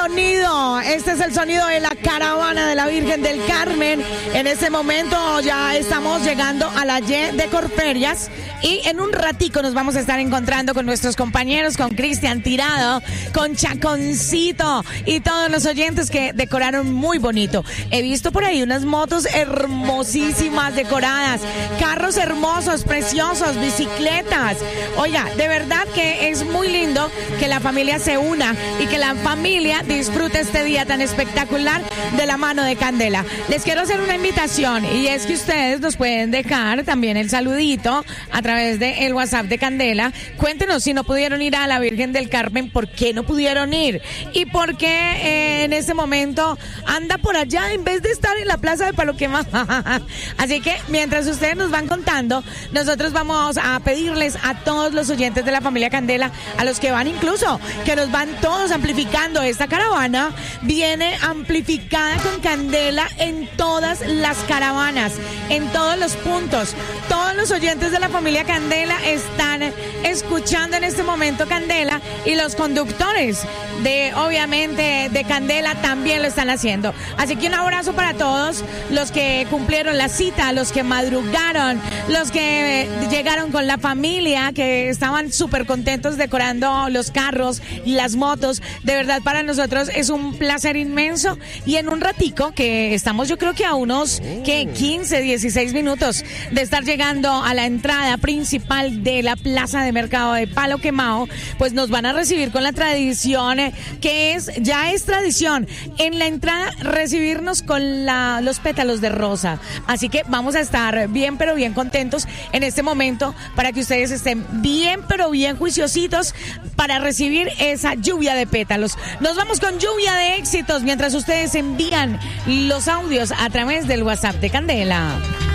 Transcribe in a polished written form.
sonido. Este es el sonido de la caravana de la Virgen del Carmen. En este momento ya estamos llegando a la Y de Corferias. Y en un ratico nos vamos a estar encontrando con nuestros compañeros, con Cristian Tirado, con Chaconcito y todos los oyentes que decoraron muy bonito. He visto por ahí unas motos hermosísimas decoradas, carros hermosos, preciosos, bicicletas. Oiga, de verdad que es muy lindo que la familia se una y que la familia disfrute este día tan espectacular de la mano de Candela. Les quiero hacer una invitación y es que ustedes nos pueden dejar también el saludito a través del WhatsApp de Candela. Cuéntenos si no pudieron ir a la Virgen del Carmen, ¿por qué no pudieron ir? Y por qué en este momento anda por allá en vez de estar en la Plaza de Paloquema. Así que mientras ustedes nos van contando, nosotros vamos a pedirles a todos los oyentes de la familia Candela, a los que van incluso, que nos van todos amplificando. Esta caravana viene amplificada con Candela en todas las caravanas, en todos los puntos. Todos los oyentes de la familia Candela están escuchando en este momento Candela y los conductores de, obviamente, de Candela también lo están haciendo. Así que un abrazo para todos los que cumplieron la cita, los que madrugaron, los que llegaron con la familia, que estaban súper contentos decorando los carros y las motos. De verdad, para nosotros es un placer inmenso. Y en un ratico, que estamos yo creo que a unos 15, 16 minutos de estar llegando a la entrada principal de la Plaza de Mercado de Palo Quemado, pues nos van a recibir con la tradición que ya es tradición en la entrada recibirnos con los pétalos de rosa. Así que vamos a estar bien pero bien contentos en este momento para que ustedes estén bien pero bien juiciositos para recibir esa lluvia de pétalos. Nos vamos con lluvia de éxitos mientras ustedes envían los audios a través del WhatsApp de Candela.